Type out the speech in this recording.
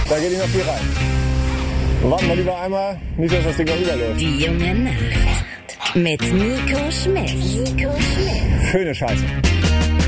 Da geht die noch viel rein. Warten wir lieber einmal, nicht, dass das Ding noch überläuft. Die junge Nacht mit Nico Schmidt. Schöne Scheiße.